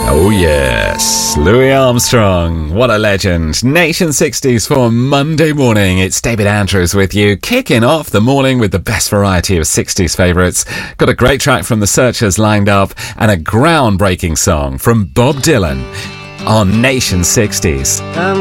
Oh yes, Louis Armstrong, what a legend. Nation 60s for Monday morning. It's David Andrews with you, kicking off the morning with the best variety of 60s favourites. Got a great track from the Searchers lined up and a groundbreaking song from Bob Dylan on Nation 60s.